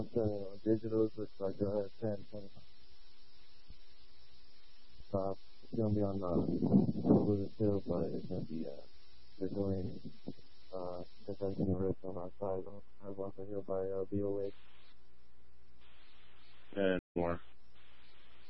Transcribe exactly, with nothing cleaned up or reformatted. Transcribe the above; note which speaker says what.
Speaker 1: on digital, so it's like uh, ten, ten. Uh, it's gonna be on uh, Blue too, but it's gonna be uh, they're doing uh, defensive risk on our side. I want to hear by uh, B O A.
Speaker 2: And more.